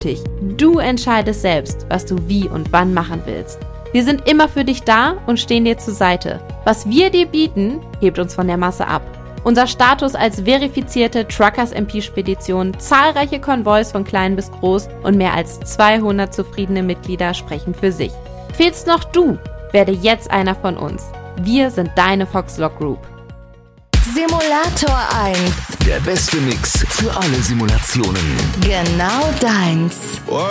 Du entscheidest selbst, was du wie und wann machen willst. Wir sind immer für dich da und stehen dir zur Seite. Was wir dir bieten, hebt uns von der Masse ab. Unser Status als verifizierte Truckers-MP-Spedition, zahlreiche Konvois von klein bis groß und mehr als 200 zufriedene Mitglieder sprechen für sich. Fehlst noch du? Werde jetzt einer von uns. Wir sind deine Foxlok Group. Simulator 1. Der beste Mix für alle Simulationen. Genau deins.